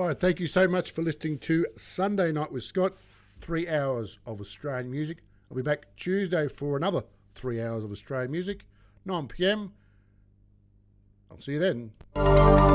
right. Thank you so much for listening to Sunday Night with Scott. 3 hours of Australian music. I'll be back Tuesday for another 3 hours of Australian music, 9 p.m. I'll see you then.